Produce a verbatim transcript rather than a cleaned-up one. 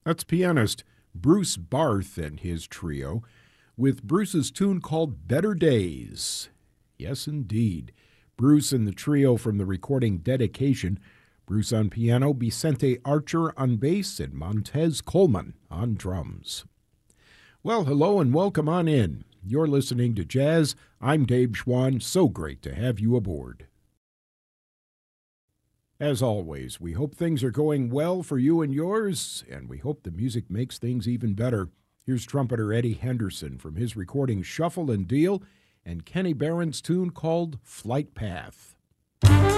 That's pianist Bruce Barth and his trio, with Bruce's tune called Better Days. Yes, indeed. Bruce and the trio from the recording Dedication. Bruce on piano, Vicente Archer on bass, and Montez Coleman on drums. Well, hello and welcome on in. You're listening to Jazz. I'm Dave Schwann. So great to have you aboard. As always, we hope things are going well for you and yours, and we hope the music makes things even better. Here's trumpeter Eddie Henderson from his recording Shuffle and Deal, and Kenny Barron's tune called Flight Path.